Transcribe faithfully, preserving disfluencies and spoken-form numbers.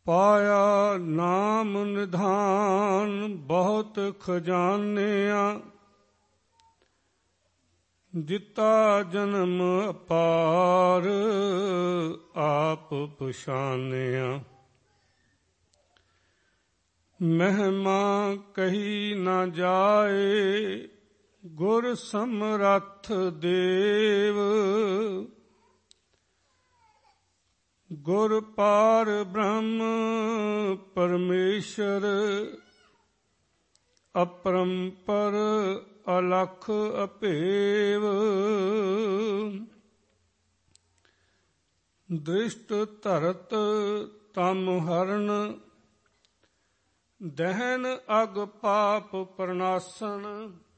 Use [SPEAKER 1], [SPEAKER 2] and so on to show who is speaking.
[SPEAKER 1] ਪਾਇਆ ਨਾਮ ਨਿਧਾਨ ਬਹੁਤ ਖਜ਼ਾਨਿਆਂ, ਦਿੱਤਾ ਜਨਮ ਅਪਾਰ ਆਪ ਪਛਾਨਿਆ। ਮਹਿਮਾ ਕਹੀ ਨਾ ਜਾਏ ਗੁਰ ਸਮਰੱਥ ਦੇਵ, ਗੁਰ ਪਾਰ ਬ੍ਰਹਮ ਪਰਮੇਸ਼ਰ, ਅਪਰੰਪਰ ਅਲਖ ਅਭੇਵ। ਦ੍ਰਿਸ਼ਟ ਧਰਤ ਤਮ ਹਰਨ, ਦਹਿਨ ਅਗ ਪਾਪ ਪ੍ਰਨਾਸਨ,